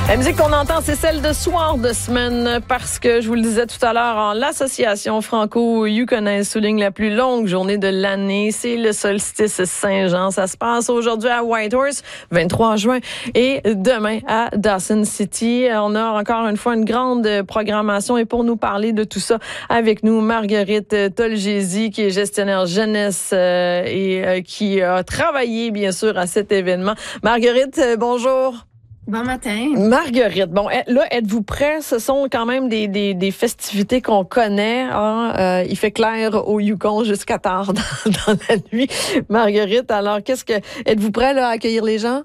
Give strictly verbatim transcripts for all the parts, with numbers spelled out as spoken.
La musique qu'on entend, c'est celle de Soir de semaine parce que, je vous le disais tout à l'heure, en l'association franco-yukonaise souligne la plus longue journée de l'année. C'est le solstice Saint-Jean. Ça se passe aujourd'hui à Whitehorse, vingt-trois juin, et demain à Dawson City. On a encore une fois une grande programmation et pour nous parler de tout ça, avec nous, Marguerite Tolgesi, qui est gestionnaire jeunesse euh, et euh, qui a travaillé, bien sûr, à cet événement. Marguerite, euh, bonjour. Bon matin. Marguerite, bon, là, êtes-vous prêts? Ce sont quand même des, des, des festivités qu'on connaît. Hein? Euh, il fait clair au Yukon jusqu'à tard dans, dans la nuit. Marguerite, alors, qu'est-ce que êtes-vous prêts là, à accueillir les gens?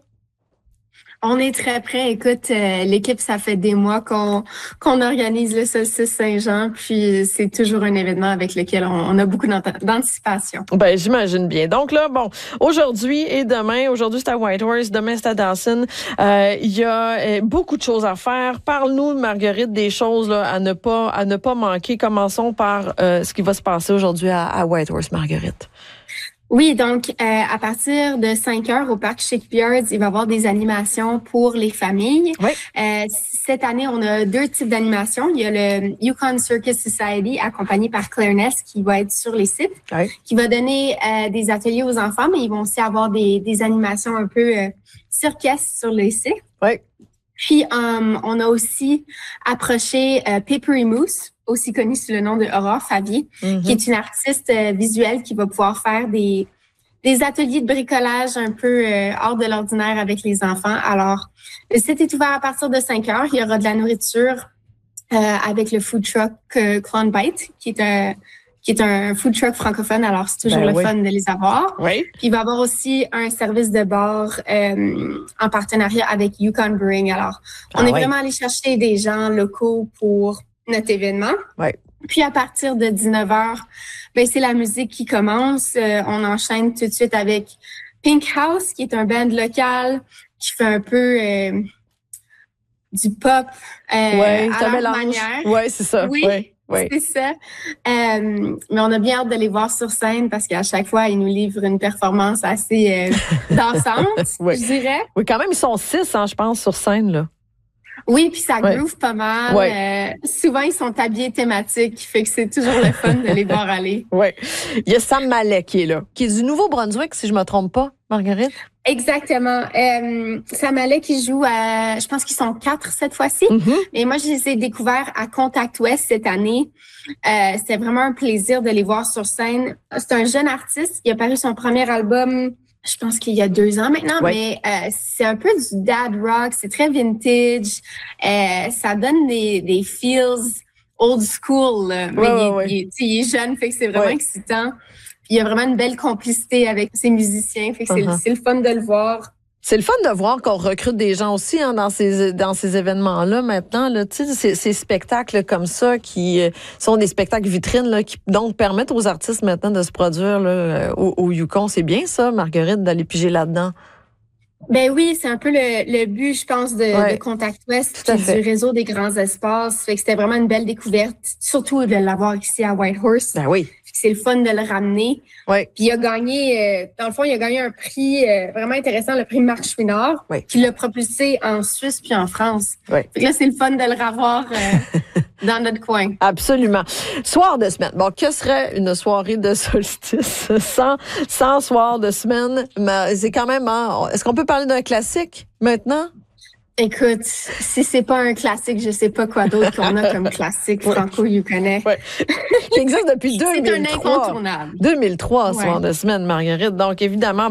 On est très prêts. Écoute, euh, l'équipe, ça fait des mois qu'on qu'on organise le solstice Saint-Jean, puis c'est toujours un événement avec lequel on, on a beaucoup d'anticipation. Ben, j'imagine bien. Donc là, bon, aujourd'hui et demain, aujourd'hui c'est à Whitehorse, demain c'est à Dawson. Euh, il y a euh, beaucoup de choses à faire. Parle-nous, Marguerite, des choses là, à ne pas à ne pas manquer. Commençons par euh, ce qui va se passer aujourd'hui à, à Whitehorse, Marguerite. Oui, donc euh, à partir de cinq heures au parc Shakespeare, il va y avoir des animations pour les familles. Oui. Euh, cette année, on a deux types d'animations. Il y a le Yukon Circus Society, accompagné par Claire Ness, qui va être sur les sites, Oui. qui va donner euh, des ateliers aux enfants, mais ils vont aussi avoir des, des animations un peu euh, circesques sur les sites. Oui. Puis, um, on a aussi approché euh, Papery Moose, aussi connue sous le nom de Aurore Favier, mm-hmm. qui est une artiste euh, visuelle qui va pouvoir faire des, des ateliers de bricolage un peu euh, hors de l'ordinaire avec les enfants. Alors, le site est ouvert à partir de cinq heures. Il y aura de la nourriture euh, avec le food truck euh, Clone Bite, qui est un... qui est un food truck francophone, alors c'est toujours ben le oui. fun de les avoir. Oui. Puis il va y avoir aussi un service de bar euh, en partenariat avec Yukon Brewing. Alors, on ah est oui. vraiment allé chercher des gens locaux pour notre événement. Oui. Puis à partir de dix-neuf heures, ben c'est la musique qui commence. Euh, on enchaîne tout de suite avec Pink House, qui est un band local qui fait un peu euh, du pop euh, ouais, à leur manière. Oui, c'est ça. Oui. Ouais. Oui. C'est ça. Euh, mais on a bien hâte de les voir sur scène parce qu'à chaque fois, ils nous livrent une performance assez euh, dansante, oui. je dirais. Oui, quand même, ils sont six, hein, je pense, sur scène, là. Oui, puis ça ouais. groove pas mal. Ouais. Euh, souvent, ils sont habillés thématiques, qui fait que c'est toujours le fun de les voir aller. Oui. Il y a Sam Mallet qui est là, qui est du Nouveau-Brunswick, si je me trompe pas, Marguerite. Exactement. Euh, Sam Mallet qui joue à, je pense qu'ils sont quatre cette fois-ci. Mm-hmm. Et moi, je les ai découverts à Contact West cette année. Euh, c'était vraiment un plaisir de les voir sur scène. C'est un jeune artiste qui a paru son premier album, je pense qu'il y a deux ans maintenant, ouais. mais euh, c'est un peu du dad rock, c'est très vintage. Euh, ça donne des, des feels old school, là. mais ouais, il, ouais. Il, il est jeune, fait que c'est vraiment ouais. excitant. Puis il y a vraiment une belle complicité avec ses musiciens, fait que uh-huh. c'est, c'est le fun de le voir. C'est le fun de voir qu'on recrute des gens aussi hein, dans ces dans ces événements-là maintenant. Là, tu sais, ces, ces spectacles comme ça qui euh, sont des spectacles vitrines là, qui donc permettent aux artistes maintenant de se produire là, au, au Yukon. C'est bien ça, Marguerite, d'aller piger là-dedans. Ben oui, c'est un peu le, le but, je pense, de, ouais. de Contact West, puis du réseau des grands espaces. Fait que c'était vraiment une belle découverte, surtout de l'avoir ici à Whitehorse. Ben oui. C'est le fun de le ramener. Ouais. Puis il a gagné, euh, dans le fond, il a gagné un prix euh, vraiment intéressant, le prix Marc Chouinard, ouais. qui l'a propulsé en Suisse puis en France. Ouais. Fait que là, c'est le fun de le revoir euh, dans notre coin. Absolument. Soir de semaine. Bon, que serait une soirée de solstice sans, sans soir de semaine? Mais c'est quand même... Hein, est-ce qu'on peut parler d'un classique maintenant? Écoute, si c'est pas un classique, je sais pas quoi d'autre qu'on a comme classique ouais. franco-yukonais. Ouais. Qui existe depuis deux mille trois. C'est un incontournable. deux mille trois, ouais. soir de semaine, Marguerite. Donc, évidemment,